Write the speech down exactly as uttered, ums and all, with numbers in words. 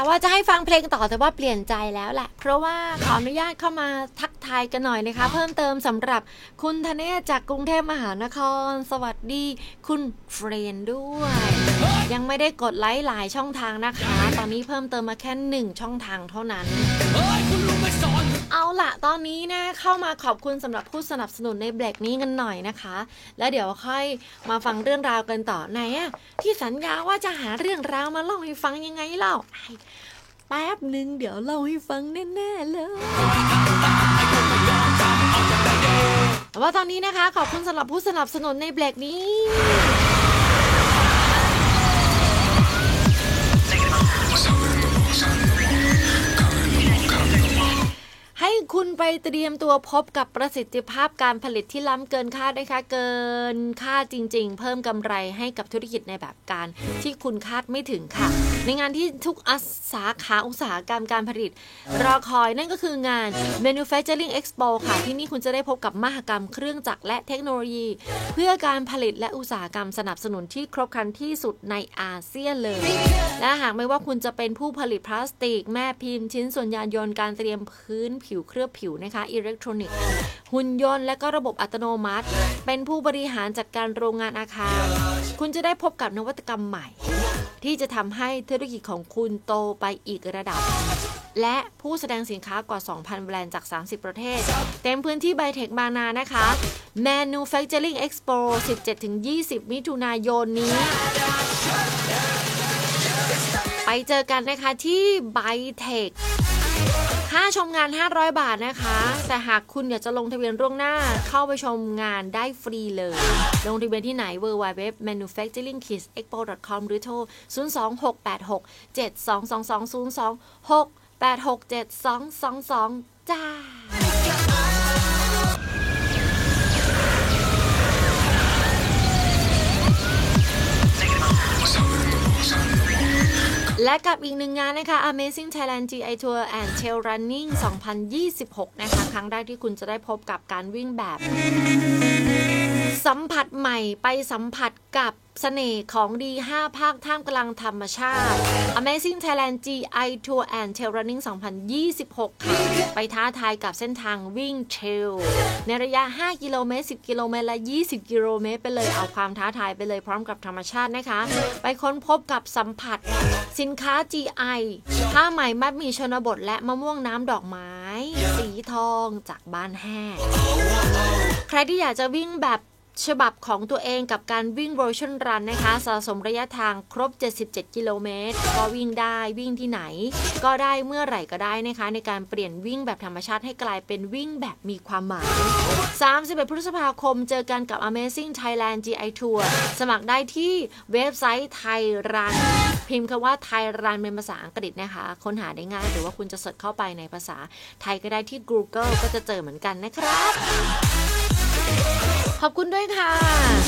ว่าจะให้ฟังเพลงต่อแต่ว่าเปลี่ยนใจแล้วแหละเพราะว่าขออนุญาตเข้ามาทักทายกันหน่อยนะคะเพิ่มเติมสำหรับคุณธเนศจากกรุงเทพมหานครสวัสดีคุณเฟรนด้วยยังไม่ได้กดไลค์หลายช่องทางนะคะตอนนี้เพิ่มเติมมาแค่หนึ่งช่องทางเท่านั้นเอาล่ะตอนนี้นะเข้ามาขอบคุณสำหรับผู้สนับสนุนในเบรกนี้กันหน่อยนะคะแล้วเดี๋ยวค่อยมาฟังเรื่องราวกันต่อไหนอะที่สัญญาว่าจะหาเรื่องราวมาเล่าให้ฟังยังไงเล่าแป๊บหนึ่งเดี๋ยวเล่าให้ฟังแน่ๆเลยแต่ว่าตอนนี้นะคะขอบคุณสำหรับผู้สนับสนุนในเบรกนี้ให้คุณไปเตรียมตัวพบกับประสิทธิภาพการผลิตที่ล้ำเกินคาดนะคะเกินคาดจริงๆเพิ่มกำไรให้กับธุรกิจในแบบการที่คุณคาดไม่ถึงค่ะในงานที่ทุกสาขาอุตสาหกรรมการผลิตรอคอยนั่นก็คืองาน Manufacturing Expo ค่ะที่นี่คุณจะได้พบกับมหกรรมเครื่องจักรและเทคโนโลยีเพื่อการผลิตและอุตสาหกรรมสนับสนุนที่ครบครันที่สุดในอาเซียนเลยและหากไม่ว่าคุณจะเป็นผู้ผลิตพลาสติกแม่พิมพ์ชิ้นส่วนยานยนต์การเตรียมพื้นผิวเคลือบผิวนะคะอิเล็กทรอนิกส์หุ่นยนต์และก็ระบบอัตโนมัติเป็นผู้บริหารจัดการโรงงานอาคารคุณจะได้พบกับนวัตกรรมใหม่ที่จะทำให้ธุรกิจของคุณโตไปอีกระดับและผู้แสดงสินค้ากว่า สองพัน แบรนด์จากสามสิบประเทศเต็มพื้นที่ไบเทคบางนานะคะ Manufacturing Expo สิบเจ็ดถึงยี่สิบ มิถุนายนนี้ไปเจอกันนะคะที่ไบเทคค่าชมงานห้าร้อยบาทนะคะแต่หากคุณอยากจะลงทะเบียนล่วงหน้าเข้าไปชมงานได้ฟรีเลยลงทะเบียนที่ไหน ดับเบิลยู ดับเบิลยู ดับเบิลยู ดอท แมนูแฟคเจอริง คิดส์ เอ็กโป ดอท คอม หรือโทรศูนย์ สอง หก แปด หก เจ็ด สอง สอง สอง ศูนย์ สอง หก แปด หก เจ็ด สอง สอง สองจ้าและกับอีกหนึ่งงานนะคะ Amazing Thailand จี ไอ Tour and Trail Running สองพันยี่สิบหกนะคะครั้งแรกที่คุณจะได้พบกับการวิ่งแบบสัมผัสใหม่ไปสัมผัสกับเสน่ห์ของดีห้าภาคท่ามกลางธรรมชาติ Amazing Thailand จี ไอ Tour and Trail Running สองพันยี่สิบหกค่ะไปท้าทายกับเส้นทางวิ่งเทรลในระยะห้ากิโลเมตรสิบกิโลเมตรและยี่สิบกิโลเมตรไปเลยเอาความท้าทายไปเลยพร้อมกับธรรมชาตินะคะไปค้นพบกับสัมผัสสินค้า จี ไอ ผ้าไหมมัดหมี่ชนบทและมะม่วงน้ำดอกไม้สีทองจากบ้านแห้งใครที่อยากจะวิ่งแบบฉบับของตัวเองกับการวิ่ง Version Run นะคะสะสมระยะทางครบเจ็ดสิบเจ็ดกิโลเมตรก็วิ่งได้วิ่งที่ไหนก็ได้เมื่อไหร่ก็ได้นะคะในการเปลี่ยนวิ่งแบบธรรมชาติให้กลายเป็นวิ่งแบบมีความหมายสามสิบเอ็ดพฤษภาคมเจอกันกับ Amazing Thailand จี ไอ Tour สมัครได้ที่เว็บไซต์ Thai Run พิมพ์คำว่า Thai Run เป็นภาษาอังกฤษนะคะค้นหาได้ง่ายหรือว่าคุณจะเสิร์ชเข้าไปในภาษาไทยก็ได้ที่ Google ก็จะเจอเหมือนกันนะครับขอบคุณด้วยค่ะ